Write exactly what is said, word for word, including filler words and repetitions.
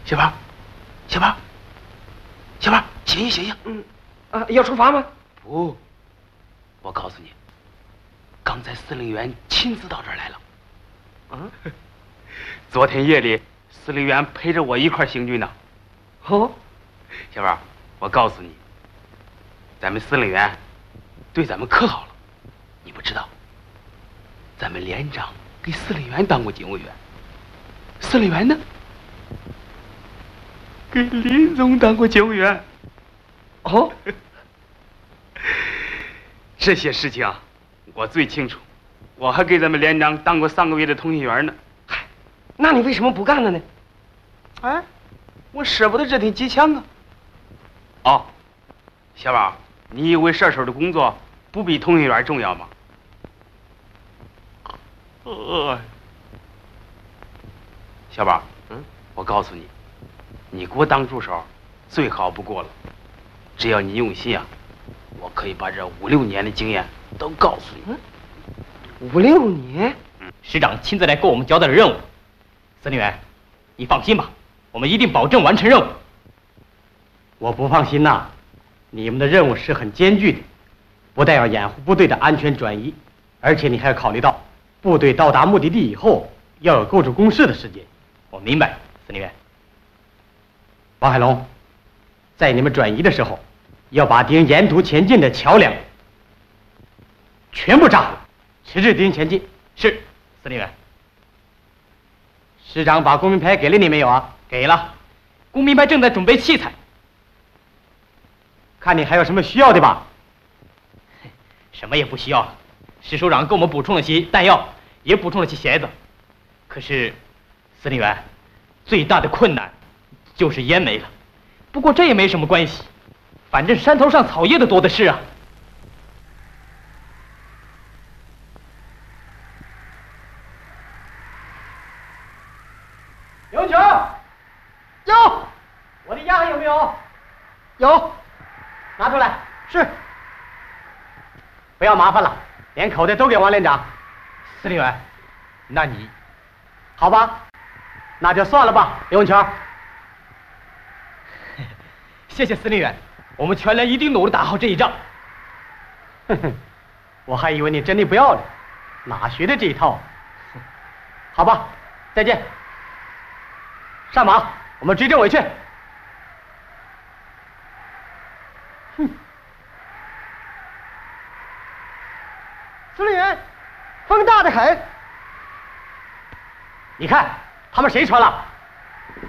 小宝，小宝，小宝，醒醒醒醒！ 嗯，啊，要出发吗？ 不，我告诉你，刚才司令员亲自到这儿来了。 啊， 昨天夜里，司令员陪着我一块行军呢。 哦， 小宝，我告诉你，咱们司令员对咱们可好了，你不知道。咱们连长给司令员当过警卫员，司令员呢，给林总当过警卫员。 哦， 这些事情啊，我最清楚。我还给咱们连长当过三个月的通信员呢。 嗨，那你为什么不干了呢？ 哎，我舍不得这挺机枪啊。哦，小宝，你以为射手的工作不比通讯员重要吗？呃，小宝，嗯，我告诉你，你给我当助手，最好不过了。只要你用心啊，我可以把这五六年的经验都告诉你。 嗯，五六年？ 嗯，师长亲自来给我们交代了任务。司令员，你放心吧，我们一定保证完成任务。 我不放心呐，你们的任务是很艰巨的，不但要掩护部队的安全转移，而且你还要考虑到部队到达目的地以后要有构筑工事的时间。 我明白，司令员。 王海龙，在你们转移的时候，要把敌人沿途前进的桥梁全部炸毁，迟滞敌人前进。 是，司令员。 师长把公民牌给了你没有啊？ 给了，公民牌正在准备器材。 看你还有什么需要的吧？ 什么也不需要了。师首长给我们补充了些弹药，也补充了些鞋子。可是，司令员，最大的困难就是烟没了。不过这也没什么关系，反正山头上草叶的多的是啊。 刘球，有，我的鸭有没有？有，拿出来。是。不要麻烦了，连口袋都给王连长。 司令员，那你， 好吧，那就算了吧，刘文球。 谢谢司令员，我们全连一定努力打好这一仗。 哼哼，我还以为你真的不要脸，哪学的这一套？好吧，再见。上马，我们追政委去。哼，司令员，风大的很。你看，他们谁穿了？